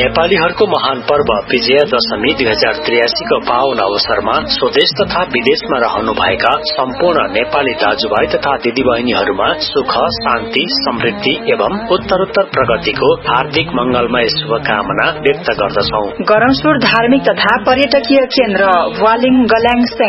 नेपालीहरूको महान पर्व विजया दशमी 2083 को पावन अवसरमा स्वदेश तथा विदेशमा रहनुभएका सम्पूर्ण नेपाली दाजुभाइ तथा दिदीबहिनीहरूमा सुख शान्ति समृद्धि एवं उत्तरोत्तर प्रगतिको हार्दिक मंगलमय शुभकामना व्यक्त गर्दछौ। गरमसुर धार्मिक तथा पर्यटकीय केन्द्र वालिङ गल्याङ